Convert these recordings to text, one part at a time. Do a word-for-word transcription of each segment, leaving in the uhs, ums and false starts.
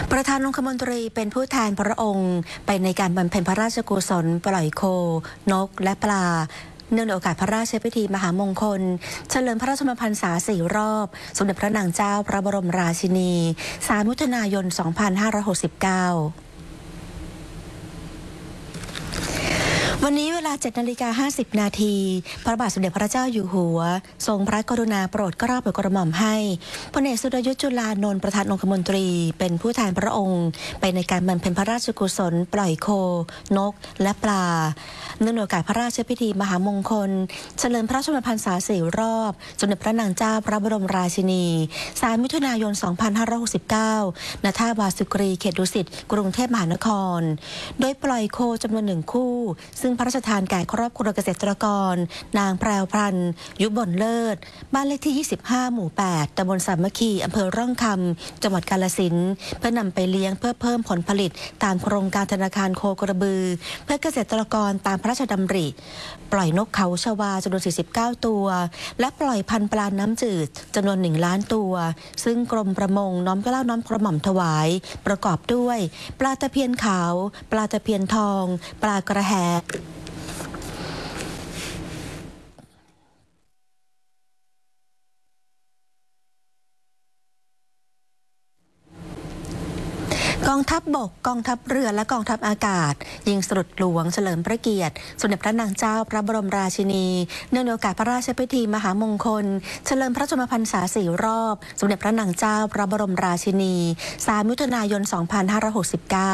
ประธานองคมนตรีเป็นผู้แทนพระองค์ไปในการบำเพ็ญพระราชกุศลปล่อยโคนกและปลาเนื่องในโอกาสพระราชพิธีมหามงคลเฉลิมพระราชมพรรษาสี่รอบสมเด็จพระนางเจ้าพระบรมราชินีสามมิถุนายนสองพันห้าร้อยหกสิบเก้าวันนี้เวลา เจ็ดนาฬิกาห้าสิบนาทีพระบาทสมเด็จพระเจ้าอยู่หัวทรงพระกรุณาโปรดเกล้าโปรดกระหม่อมให้พลเอกสุรยุทธจุลานนท์ประธานองคมนตรีเป็นผู้แทนพระองค์ไปในการบำเพ็ญพระราชกุศลปล่อยโคนกและปลาเนื่องในโอกาสพระราชพิธีมหามงคลเฉลิมพระชนมพรรษาสี่รอบสมเด็จพระนางเจ้าพระบรมราชินีสามมิถุนายนสองพันห้าร้อยหกสิบเก้าณท่าวาสุกรีเขตดุสิตกรุงเทพมหานครโดยปล่อยโคจำนวนหนึ่งคู่ซึ่งพระราชทานแก่ครอบครัวเกษตรกรนางแพรวพลันยุบลเลิศบ้านเลขที่ยี่สิบห้าหมู่แปดตำบลสามัคคีอำเภอร่องคำจังหวัดกาฬสินธุ์เพื่อนำไปเลี้ยงเพื่อเพิ่มผลผลิตตามโครงการธนาคารโคกระบือเพื่อเกษตรกรตามพระราชดำริปล่อยนกเขาชวาจำนวนสี่สิบเก้าตัวและปล่อยพันธุ์ปลาน้ำจืดจำนวนหนึ่งล้านตัวซึ่งกรมประมงน้อมเกล้าน้อมกระหม่อมถวายประกอบด้วยปลาตะเพียนขาวปลาตะเพียนทองปลากระแหกองทัพบกกองทัพเรือและกองทัพอากาศยิงสลุดหลวงเฉลิมพระเกียรติสมเด็จพระนางเจ้าพระบรมราชินีเนื่องในโอกาสพระราชพิธีมหามงคลเฉลิมพระชนมพรรษาสี่รอบสมเด็จพระนางเจ้าพระบรมราชินีสามมิถุนายนสองพันห้าร้อยหกสิบเก้า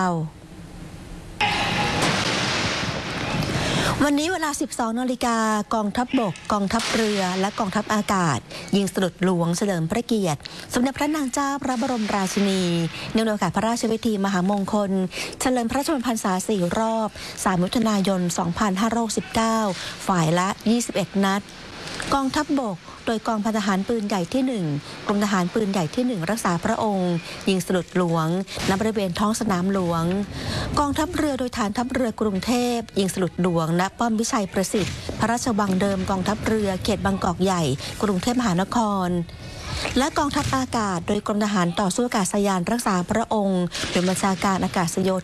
วันนี้เวลา สิบสองนาฬิกากองทัพบกกองทัพเรือและกองทัพอากาศยิงสลุดหลวงเฉลิมพระเกียรติสมเด็จพระนางเจ้าพระบรมราชินีเนื่องในโอกาสพระราชพิธีมหามงคลเฉลิมพระชนมพรรษาสี่รอบสามมิถุนายนสองพันห้าร้อยหกสิบเก้าฝ่ายละยี่สิบเอ็ดนัดกองทัพบกโดยกองพันทหารปืนใหญ่ที่หนึ่งกรมทหารปืนใหญ่ที่หนึ่งรักษาพระองค์ยิงสลุดหลวงณบริเวณท้องสนามหลวงกองทัพเรือโดยฐานทัพเรือกรุงเทพยิงสลุดหลวงณป้อมวิชัยประสิทธิ์พระราชวังเดิมกองทัพเรือเขตบางกอกใหญ่กรุงเทพมหานครและกองทัพอากาศโดยกรมทหารต่อสู้อากาศยานรักษาพระองค์โดยบัญชาการอากาศโย